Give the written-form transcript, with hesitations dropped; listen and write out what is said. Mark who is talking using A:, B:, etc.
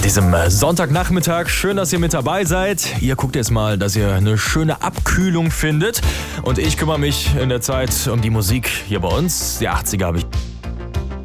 A: An diesem Sonntagnachmittag, schön, dass ihr mit dabei seid. Ihr guckt jetzt mal, dass ihr eine schöne Abkühlung findet. Und ich kümmere mich in der Zeit um die Musik hier bei uns. Die 80er habe ich